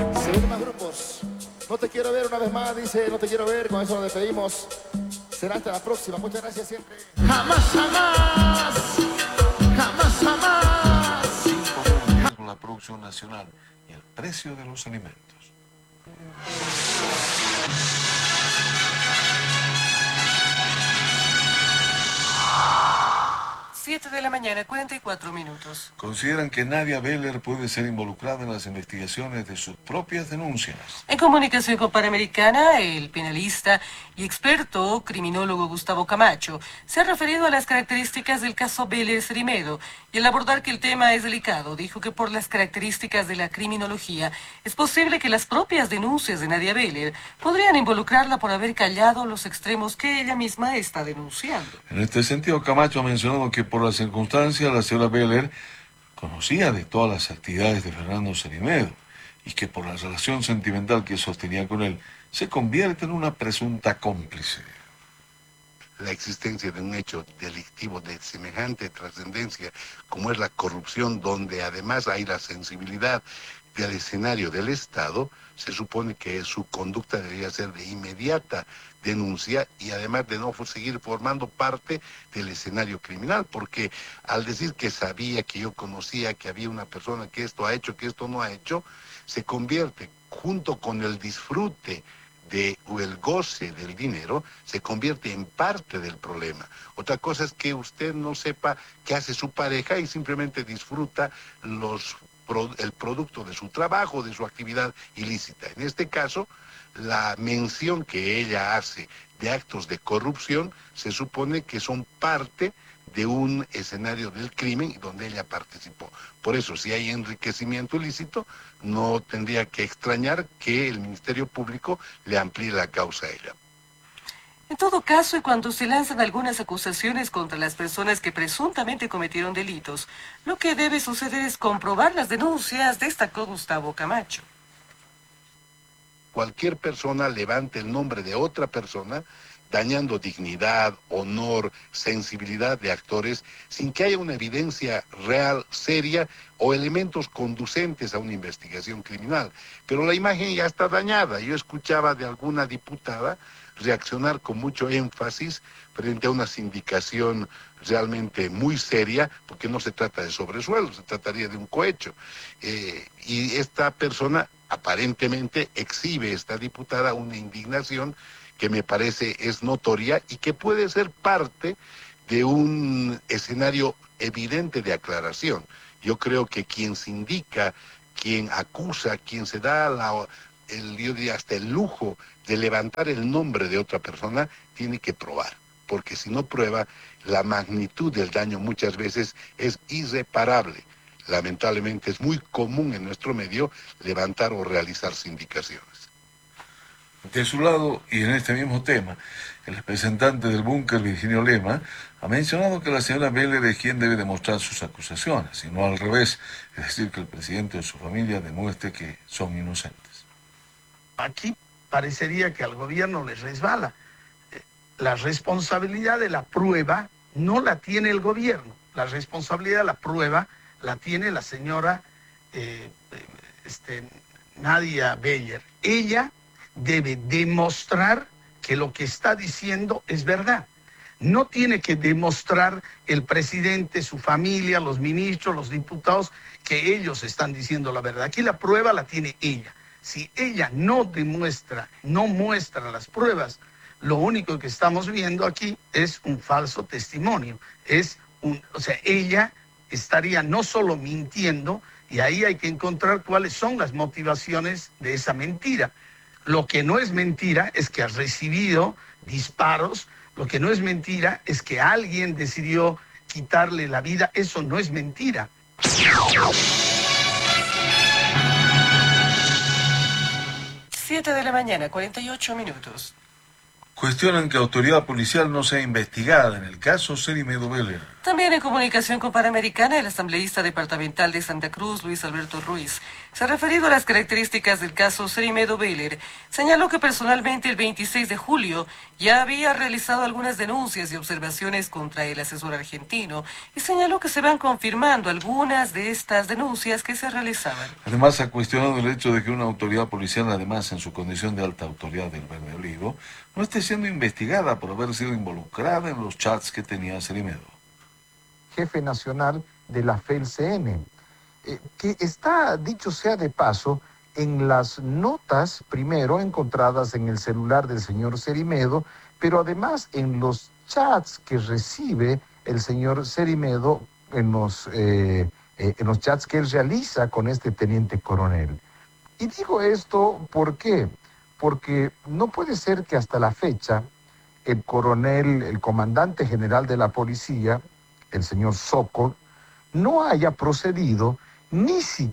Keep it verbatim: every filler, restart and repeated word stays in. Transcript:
Se vienen más grupos. No te quiero ver una vez más, dice, no te quiero ver, con eso nos despedimos. Será hasta la próxima, muchas gracias siempre. Jamás, jamás, jamás, jamás. Con la producción nacional y el precio de los alimentos. siete de la mañana, cuarenta y cuatro minutos. Consideran que Nadia Beller puede ser involucrada en las investigaciones de sus propias denuncias. En comunicación con Panamericana, el penalista y experto criminólogo Gustavo Camacho se ha referido a las características del caso Beller-Cerimedo y al abordar que el tema es delicado, dijo que por las características de la criminología es posible que las propias denuncias de Nadia Beller podrían involucrarla por haber callado los extremos que ella misma está denunciando. En este sentido, Camacho ha mencionado que por las circunstancias la señora Beller conocía de todas las actividades de Fernando Cerimedo y que por la relación sentimental que sostenía con él se convierte en una presunta cómplice. La existencia de un hecho delictivo de semejante trascendencia como es la corrupción, donde además hay la sensibilidad del escenario del Estado, se supone que su conducta debería ser de inmediata denuncia y además de no seguir formando parte del escenario criminal, porque al decir que sabía, que yo conocía, que había una persona que esto ha hecho, que esto no ha hecho, se convierte, junto con el disfrute de, o el goce del dinero, se convierte en parte del problema. Otra cosa es que usted no sepa qué hace su pareja y simplemente disfruta los el producto de su trabajo, de su actividad ilícita. En este caso, la mención que ella hace de actos de corrupción se supone que son parte de un escenario del crimen donde ella participó. Por eso, si hay enriquecimiento ilícito, no tendría que extrañar que el Ministerio Público le amplíe la causa a ella. En todo caso, y cuando se lanzan algunas acusaciones contra las personas que presuntamente cometieron delitos, lo que debe suceder es comprobar las denuncias, destacó Gustavo Camacho. Cualquier persona levante el nombre de otra persona, dañando dignidad, honor, sensibilidad de actores, sin que haya una evidencia real, seria, o elementos conducentes a una investigación criminal. Pero la imagen ya está dañada. Yo escuchaba de alguna diputada reaccionar con mucho énfasis frente a una sindicación realmente muy seria, porque no se trata de sobresueldo, se trataría de un cohecho. Eh, y esta persona aparentemente exhibe, esta diputada, una indignación que me parece es notoria y que puede ser parte de un escenario evidente de aclaración. Yo creo que quien se indica, quien acusa, quien se da la, el, yo diría hasta el lujo de levantar el nombre de otra persona, tiene que probar, porque si no prueba, la magnitud del daño muchas veces es irreparable. Lamentablemente es muy común en nuestro medio levantar o realizar sindicaciones. De su lado, y en este mismo tema, el representante del búnker, Virginio Lema, ha mencionado que la señora Beller es quien debe demostrar sus acusaciones, y no al revés, es decir, que el presidente de su familia demuestre que son inocentes. Aquí parecería que al gobierno les resbala. La responsabilidad de la prueba no la tiene el gobierno, la responsabilidad de la prueba la tiene la señora eh, este, Nadia Beller. Ella debe demostrar que lo que está diciendo es verdad. No tiene que demostrar el presidente, su familia, los ministros, los diputados, que ellos están diciendo la verdad. Aquí la prueba la tiene ella. Si ella no demuestra, no muestra las pruebas, lo único que estamos viendo aquí es un falso testimonio. Es un, o sea, ella estaría no solo mintiendo, y ahí hay que encontrar cuáles son las motivaciones de esa mentira. Lo que no es mentira es que ha recibido disparos, lo que no es mentira es que alguien decidió quitarle la vida, eso no es mentira. siete de la mañana, cuarenta y ocho minutos. Cuestionan que autoridad policial no sea investigada en el caso Cerimedo Beller. También en comunicación con Panamericana, el asambleísta departamental de Santa Cruz, Luis Alberto Ruiz, se ha referido a las características del caso Cerimedo Beller. Señaló que personalmente el veintiséis de julio ya había realizado algunas denuncias y observaciones contra el asesor argentino y señaló que se van confirmando algunas de estas denuncias que se realizaban. Además, ha cuestionado el hecho de que una autoridad policial, además en su condición de alta autoridad del Verde Olivo, no esté siendo investigada por haber sido involucrada en los chats que tenía Cerimedo. Jefe nacional de la F E L C N, eh, que está, dicho sea de paso, en las notas, primero, encontradas en el celular del señor Cerimedo, pero además en los chats que recibe el señor Cerimedo, en los, eh, eh, en los chats que él realiza con este teniente coronel. Y digo esto, ¿por qué? Porque no puede ser que hasta la fecha el coronel, el comandante general de la policía, el señor Sokol, no haya procedido ni siquiera